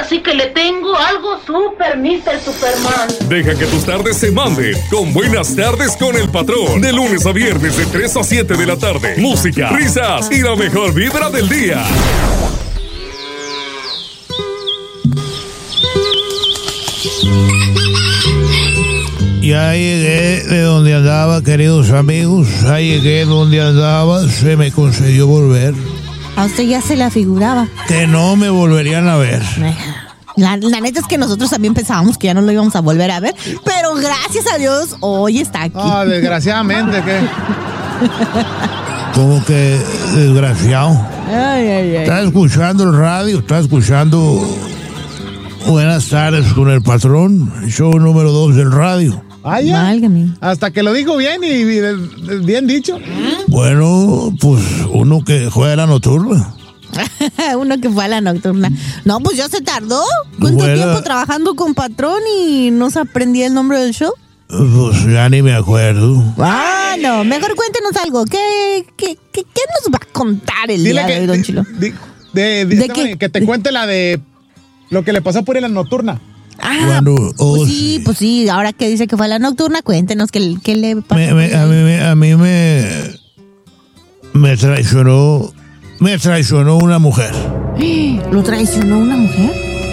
sí que le tengo algo súper, Mr. Superman. Deja que tus tardes se manden con Buenas Tardes con el Patrón. De lunes a viernes de 3 a 7 de la tarde. Música, risas y la mejor vibra del día. Ya llegué de donde andaba, queridos amigos. Ya llegué donde andaba, se me concedió volver. A usted ya se la figuraba. Que no me volverían a ver. La neta es que nosotros también pensábamos que ya no lo íbamos a volver a ver, pero gracias a Dios, hoy está aquí. Ah, desgraciadamente, ¿qué? Como que desgraciado. Ay. Está escuchando el radio, está escuchando Buenas Tardes con el Patrón, show número 2 del radio. Ah, ya. Válgame. Hasta que lo dijo bien y bien dicho. Bueno, pues uno que juega a la nocturna. Uno que fue a la nocturna. No, pues ya se tardó. ¿Cuánto tiempo trabajando con Patrón y no se aprendía el nombre del show? Pues ya ni me acuerdo. Ah, no. Mejor cuéntenos algo. ¿Qué nos va a contar el día de hoy, don Chilo? ¿De qué? Que te cuente la de lo que le pasó por ir a la nocturna. Ah, pues sí. Ahora que dice que fue a la nocturna, cuéntenos qué le pasó. A mí me traicionó una mujer. ¿Lo traicionó una mujer?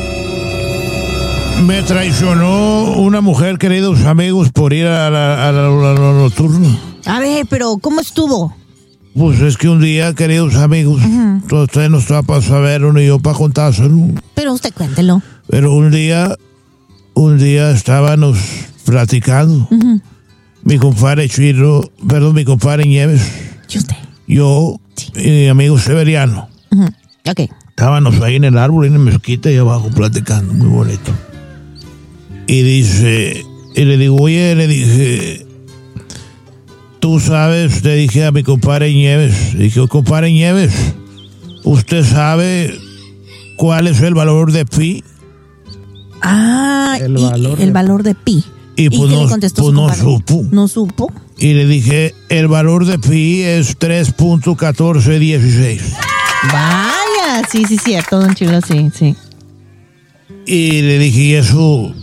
Me traicionó una mujer, queridos amigos, por ir a la nocturna. A ver, pero ¿cómo estuvo? Pues es que un día, queridos amigos, ustedes no está para saber uno y yo para contárselo. Pero usted cuéntelo. Pero un día estábamos platicando. Mi compadre Nieves. ¿Y usted? Yo Sí. y mi amigo Severiano. Ok. Estábamos ahí en el árbol, en la mezquita, y abajo platicando, muy bonito. Y le dije, tú sabes, le dije a mi compadre Nieves, compadre Nieves, ¿usted sabe cuál es el valor de pi? Ah, el valor de pi. Y pues qué le contestó su compadre? supo. ¿No supo? Y le dije, el valor de pi es 3.1416. Vaya, sí, cierto, don Chilo, sí. Y le dije, y eso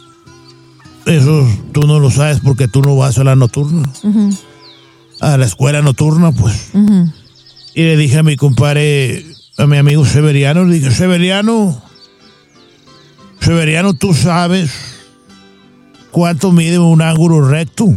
tú no lo sabes porque tú no vas a la nocturna. A la escuela nocturna, pues. Y le dije a mi compadre, a mi amigo Severiano, le dije, Severiano, ¿tú sabes cuánto mide un ángulo recto?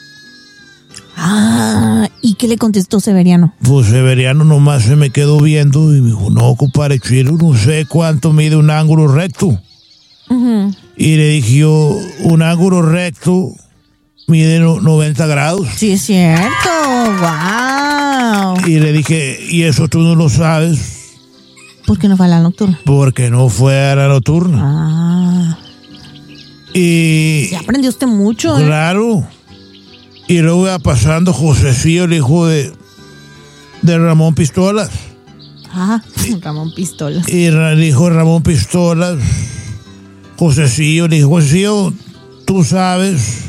Ah, ¿y qué le contestó Severiano? Pues Severiano nomás se me quedó viendo y me dijo, no, compadre Chilo, no sé cuánto mide un ángulo recto. Y le dije yo, un ángulo recto mide 90 grados. Sí, es cierto, wow. Y le dije, ¿y eso tú no lo sabes? ¿Por qué no fue a la nocturna? Porque no fue a la nocturna. Ah. Y... Ya aprendió usted mucho, ¿eh? Claro. Y luego iba pasando Josecillo, el hijo de Ramón Pistolas. Ah, Ramón Pistolas. Y el hijo de Ramón Pistolas, Josecillo, le dijo, Josecillo, tú sabes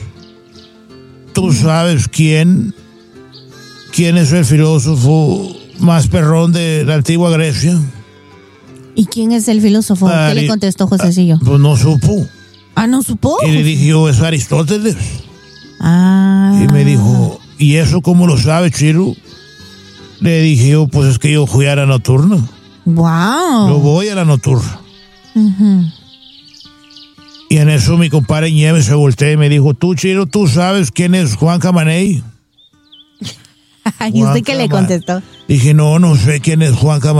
quién es el filósofo más perrón de la antigua Grecia. ¿Y quién es el filósofo? ¿Qué le contestó Josecillo? Pues no supo. Ah, ¿no supo? Y le dije yo, es Aristóteles. Ah. Y me dijo, ¿y eso cómo lo sabe, Chilo? Le dije yo, pues es que yo fui a la nocturna. Wow. Yo voy a la nocturna. Y en eso mi compadre Nieves se volteó y me dijo, tú, Chilo, ¿tú sabes quién es Juan Camaney? ¿Y usted qué le contestó? Dije, no sé quién es Juan Camaney.